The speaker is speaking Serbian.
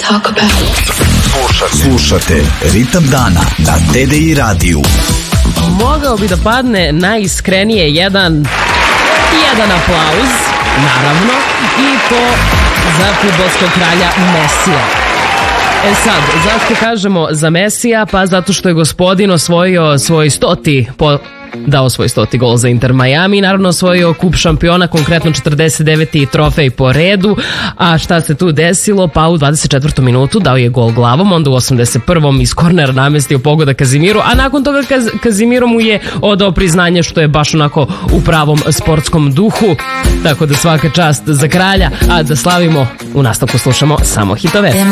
talk about. Slušate Ritam dana na TDI radiju. Mogao bi da padne najiskrenije jedan aplauz, naravno, i to za fudbalskog kralja Mesija. E sad, zašto kažemo za Mesija? Pa zato što je gospodin osvojio dao svoj 100. gol za Inter Miami, naravno osvojio kup šampiona, konkretno 49. trofej po redu. A šta se tu desilo? Pa u 24. minutu dao je gol glavom, onda u 81. iz kornera namestio pogoda Kazimiru, a nakon toga Kazimiro mu je odao priznanje, što je baš onako u pravom sportskom duhu. Tako da svaka čast za kralja, a da slavimo, u nastavku slušamo samo hitove.